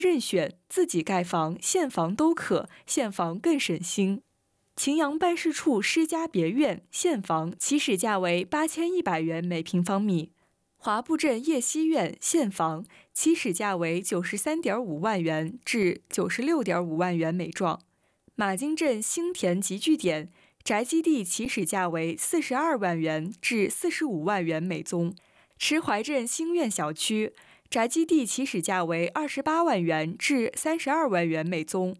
任选，自己盖房、现房都可，现房更省心。秦阳办事处施家别院现房起始价为8100元每平方米，华埠镇叶溪苑现房起始价为93.5万元至96.5万元每幢。马金镇新田集聚点宅基地起始价为42万元至45万元每宗。池淮镇新苑小区宅基地起始价为28万元至32万元每宗。